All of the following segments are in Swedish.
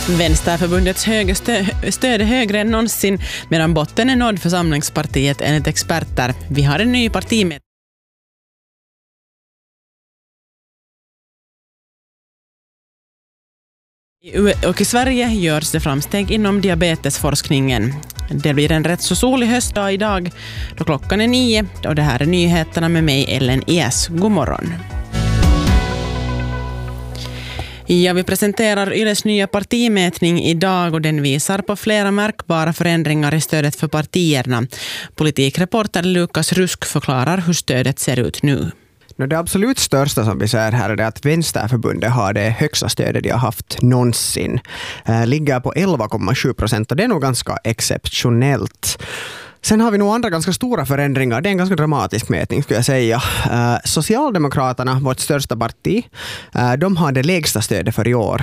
Vänsterförbundets stöd är högre än någonsin medan botten är nådd för Samlingspartiet enligt experter. Vi har en ny partimätning. Och i Sverige görs det framsteg inom diabetesforskningen. Det blir en rätt så solig höstdag idag då klockan är 9 och det här är nyheterna med mig Ellen Ias. God morgon. Ja, vi presenterar Yles nya partimätning idag och den visar på flera märkbara förändringar i stödet för partierna. Politikreporter Lukas Rusk förklarar hur stödet ser ut nu. Det absolut största som vi ser här är att Vänsterförbundet har det högsta stödet de har haft någonsin. Ligger på 11,7% och det är nog ganska exceptionellt. Sen har vi nog andra ganska stora förändringar. Det är en ganska dramatisk mätning skulle jag säga. Socialdemokraterna, vårt största parti, de har det lägsta stödet för i år,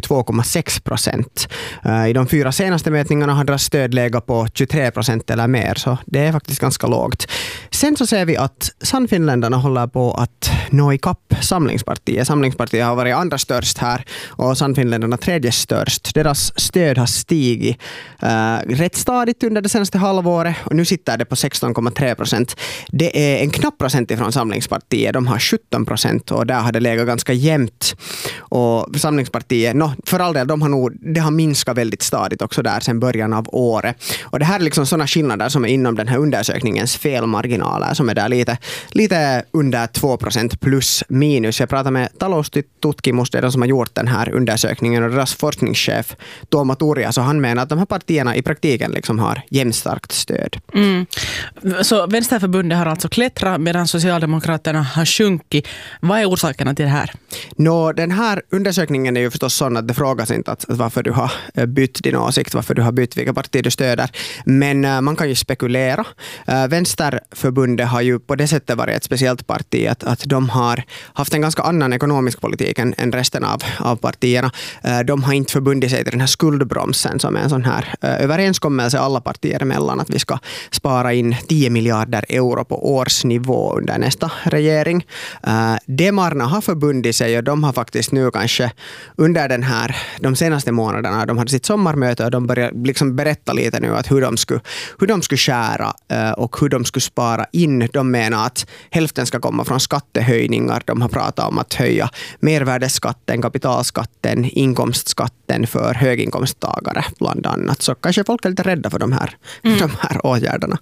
22,6%. I de 4 senaste mätningarna har deras stöd legat på 23% eller mer, så det är faktiskt ganska lågt. Sen så ser vi att Sannfinländarna håller på att nå ikapp Samlingspartiet. Samlingspartiet har varit andra störst här och Sannfinländarna tredje störst. Deras stöd har stigit rätt stadigt under det senaste halvåret. Nu sitter det på 16,3%. Det är en knapp procent ifrån Samlingspartiet. De har 17% och där har det legat ganska jämnt. Och Samlingspartiet, för all del, det har minskat väldigt stadigt också där sedan början av året. Och det här är liksom sådana skillnader som är inom den här undersökningens felmarginaler som är där lite under 2% plus minus. Jag pratar med Taloustutkimus, det är de som har gjort den här undersökningen och deras forskningschef Tuomo Turja, så han menar att de här partierna i praktiken liksom har jämnstarkt stöd. Så Vänsterförbundet har alltså klättrat medan Socialdemokraterna har sjunkit. Vad är orsakerna till det här? Den här undersökningen är ju förstås sån att det frågas inte att varför du har bytt din åsikt, varför du har bytt vilka partier du stöder. Men man kan ju spekulera. Vänsterförbundet har ju på det sättet varit ett speciellt parti att de har haft en ganska annan ekonomisk politik än resten av partierna. De har inte förbundit sig till den här skuldbromsen som är en sån här överenskommelse alla partier emellan att vi ska spara in 10 miljarder euro på årsnivå under nästa regering. Demarna har förbundit sig och de har faktiskt nu kanske under de senaste månaderna, de hade sitt sommarmöte och de började liksom berätta lite nu att hur de skulle skära och hur de skulle spara in. De menar att hälften ska komma från skattehöjningar. De har pratat om att höja mervärdesskatten, kapitalskatten, inkomstskatten för höginkomsttagare bland annat. Så kanske folk är lite rädda för de här åtgärderna.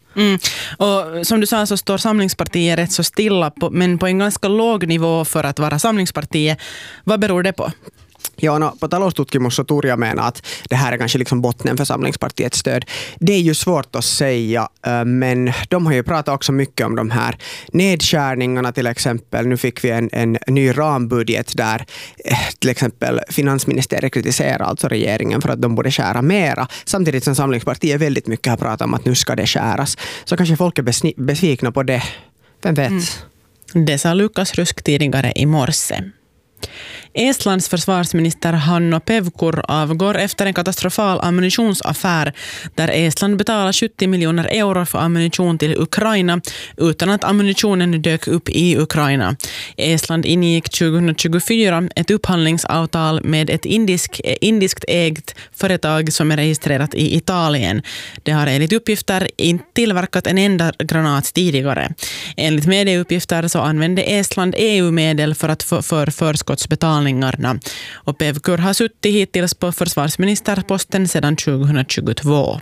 Och som du sa så står Samlingspartiet rätt så stilla men på en ganska låg nivå för att vara Samlingspartiet. Vad beror det på? Ja, på Taloustutkimus så Turja menar att det här är kanske liksom botten för Samlingspartiets stöd. Det är ju svårt att säga, men de har ju pratat också mycket om de här nedskärningarna till exempel. Nu fick vi en ny rambudget där till exempel finansministeriet kritiserar alltså regeringen för att de borde skära mera. Samtidigt som Samlingspartiet väldigt mycket har pratat om att nu ska det skäras. Så kanske folk är besvikna på det. Vem vet? Det sa Lukas Rusk tidigare i morse. Estlands försvarsminister Hanno Pevkur avgår efter en katastrofal ammunitionsaffär där Estland betalar 70 miljoner euro för ammunition till Ukraina utan att ammunitionen dök upp i Ukraina. Estland ingick 2024 ett upphandlingsavtal med ett indiskt ägt företag som är registrerat i Italien. Det har enligt uppgifter inte tillverkat en enda granat tidigare. Enligt medieuppgifter så använde Estland EU-medel för förskottsbetalningarna. Och Pevkur har suttit hittills på försvarsministerposten sedan 2022.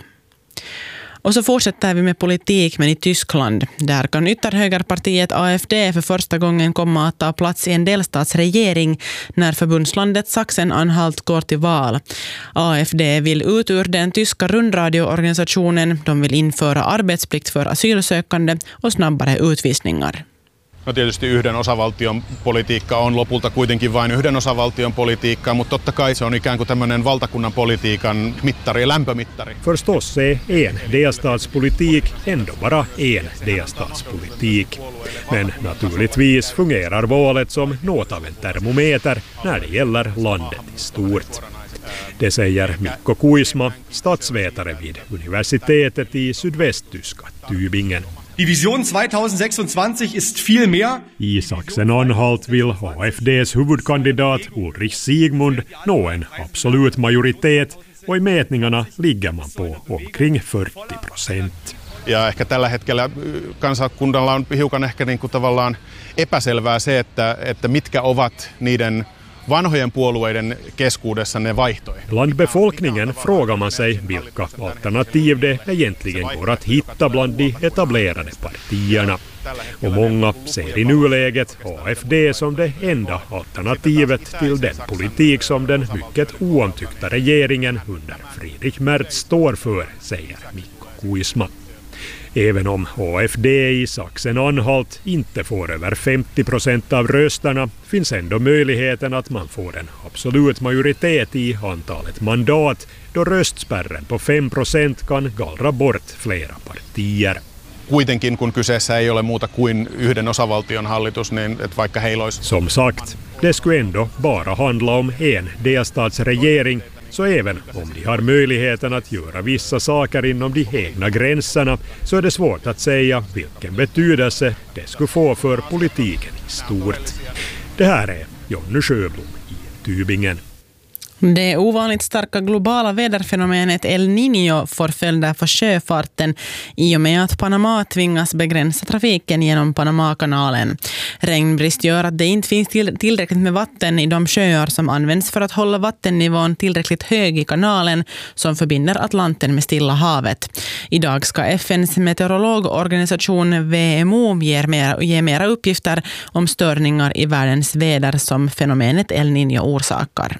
Och så fortsätter vi med politik, men i Tyskland. Där kan ytterhögerpartiet AfD för första gången komma att ta plats i en delstatsregering när förbundslandet Sachsen-Anhalt går till val. AfD vill ut ur den tyska rundradioorganisationen. De vill införa arbetsplikt för asylsökande och snabbare utvisningar. No tietysti yhden osavaltion politiikka on lopulta kuitenkin vain yhden osavaltion politiikkaa, mutta totta kai se on ikään kuin tämmöinen valtakunnan politiikan mittari, lämpömittari. Förstås är en delstatspolitik ändå bara en delstatspolitik. Men naturligtvis fungerar valet som något av en termometer när det gäller landet i stort. Det säger Mikko Kuisma, statsvetare vid universitetet i sydvästtyska Tübingen. Die Vision 2026 ist viel mehr. I Sachsen-Anhalt vill AFDs huvudkandidat Ulrich Sigmund nå en absolut majoritet, och i mätningarna ligger man på omkring 40%. Ja ehkä tällä hetkellä kansakunnalla on hiukan ehkä niin kuin tavallaan epäselvää se, että mitkä ovat niiden vanhojen puolueiden keskuudessa ne vaihtoehdot. Bland befolkningen frågar man sig vilka alternativ det egentligen går att hitta bland de etablerade partierna. Och många ser i nuläget AFD som det enda alternativet till den politik som den mycket oomtyckta regeringen under Friedrich Merz står för, säger Mikko Kuisma. Även om AFD i Sachsen-Anhalt inte får över 50% av rösterna finns ändå möjligheten att man får en absolut majoritet i antalet mandat, då röstspärren på 5% kan gallra bort flera partier. Kuitenkin kun kyseessä ei ole muuta kuin yhden osavaltion hallitus, niin että vaikka heillä olisi... Som sagt, det skulle ändå bara handla om en delstatsregering, så även om de har möjligheten att göra vissa saker inom de egna gränserna så är det svårt att säga vilken betydelse det skulle få för politiken i stort. Det här är Jonny Sjöblom i Tübingen. Det ovanligt starka globala väderfenomenet El Niño får följder för sjöfarten i och med att Panama tvingas begränsa trafiken genom Panamakanalen. Regnbrist gör att det inte finns tillräckligt med vatten i de sjöar som används för att hålla vattennivån tillräckligt hög i kanalen som förbinder Atlanten med Stilla havet. Idag ska FN:s meteorologorganisation WMO ge mera uppgifter om störningar i världens väder som fenomenet El Niño orsakar.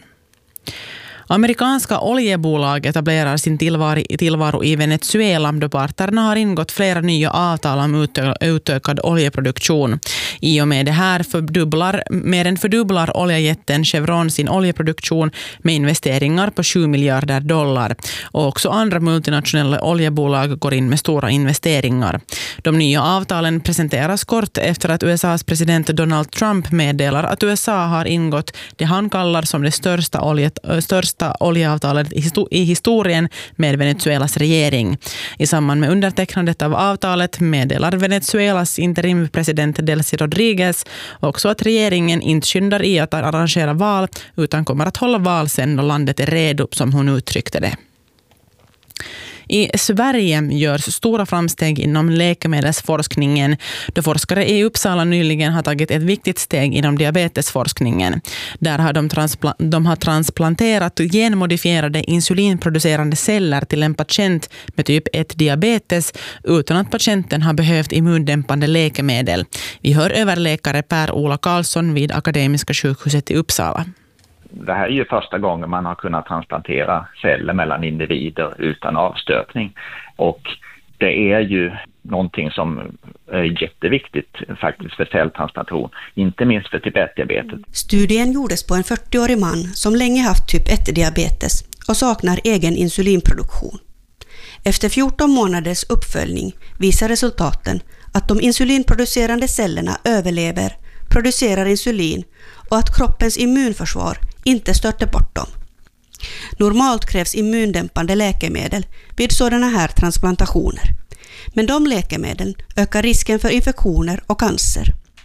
Amerikanska oljebolag etablerar sin tillvaro i Venezuela då parterna har ingått flera nya avtal om utökad oljeproduktion. I och med det här mer än fördubblar oljejätten Chevron sin oljeproduktion med investeringar på $7 miljarder. Och också andra multinationella oljebolag går in med stora investeringar. De nya avtalen presenteras kort efter att USAs president Donald Trump meddelar att USA har ingått det han kallar som det största oljeavtalet i historien med Venezuelas regering. I samband med undertecknandet av avtalet meddelar Venezuelas interimpresident Delcy Rodriguez också att regeringen inte skyndar i att arrangera val utan kommer att hålla val sen då landet är redo, som hon uttryckte det. I Sverige görs stora framsteg inom läkemedelsforskningen då forskare i Uppsala nyligen har tagit ett viktigt steg inom diabetesforskningen. Där har de har transplanterat genmodifierade insulinproducerande celler till en patient med typ 1-diabetes utan att patienten har behövt immundämpande läkemedel. Vi hör överläkare Per-Ola Karlsson vid Akademiska sjukhuset i Uppsala. Det här är ju första gången man har kunnat transplantera celler mellan individer utan avstöpning. Och det är ju någonting som är jätteviktigt faktiskt för celltransplantation, inte minst för typ 1-diabetes. Studien gjordes på en 40-årig man som länge haft typ 1-diabetes och saknar egen insulinproduktion. Efter 14 månaders uppföljning visar resultaten att de insulinproducerande cellerna överlever, producerar insulin och att kroppens immunförsvar inte störter bort dem. Normalt krävs immundämpande läkemedel vid sådana här transplantationer. Men de läkemedlen ökar risken för infektioner och cancer.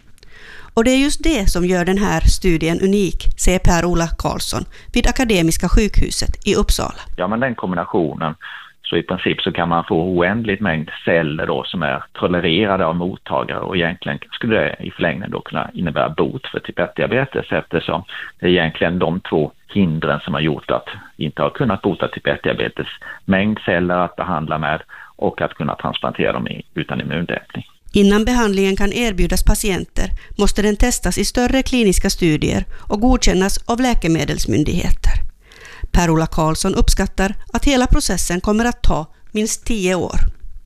Och det är just det som gör den här studien unik, säger Per-Ola Karlsson vid Akademiska sjukhuset i Uppsala. Ja, men den kombinationen, så i princip så kan man få oändligt mängd celler då som är tolererade av mottagare, och egentligen skulle det i förlängningen då kunna innebära bot för typ 1-diabetes, eftersom det är egentligen de två hindren som har gjort att vi inte har kunnat bota typ 1-diabetes. Mängd celler att behandla med och att kunna transplantera dem utan immundämpning. Innan behandlingen kan erbjudas patienter måste den testas i större kliniska studier och godkännas av läkemedelsmyndigheter. Per-Ola Karlsson uppskattar att hela processen kommer att ta minst 10 år.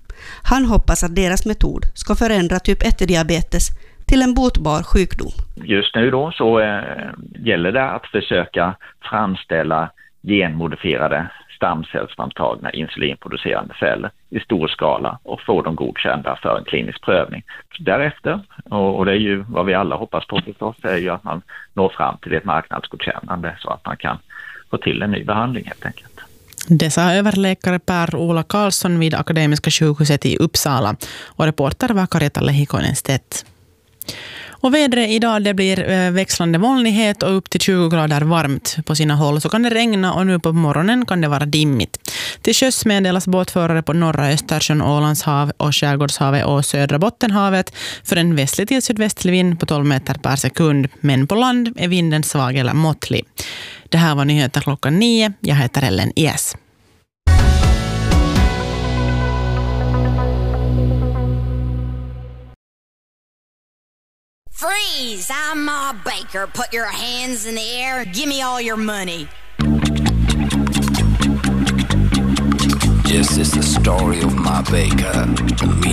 Han hoppas att deras metod ska förändra typ 1-diabetes till en botbar sjukdom. Just nu då så gäller det att försöka framställa genmodifierade stamcellsframtagna insulinproducerande celler i stor skala och få dem godkända för en klinisk prövning. Därefter, och det är ju vad vi alla hoppas på förstås, är ju att man når fram till ett marknadsgodkännande så att man kan få till en ny behandling helt enkelt. Det sa överläkare Per-Ola Karlsson vid Akademiska sjukhuset i Uppsala och reporter var Karjata Lehikoinen-Stedt. Och vädret idag det blir växlande molnighet och upp till 20 grader varmt. På sina håll så kan det regna och nu på morgonen kan det vara dimmigt. Till sjöss meddelas båtförare på norra Östersjön, Ålandshav och Skärgårdshavet och södra Bottenhavet för en västlig till sydvästlig vind på 12 meter per sekund. Men på land är vinden svag eller måttlig. Det här var nyheter klockan 9. Jag heter Ellen Ies. Freeze! I'm Ma Baker. Put your hands in the air. Give me all your money. This is the story of Ma Baker.